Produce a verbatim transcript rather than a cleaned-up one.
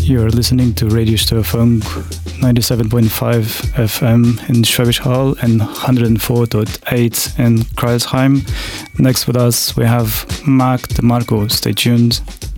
You're listening to Radio Störfunk ninety-seven point five F M in Schwäbisch Hall and one hundred four point eight in Kreilsheim. Next with us we have Mark DeMarco. Stay tuned.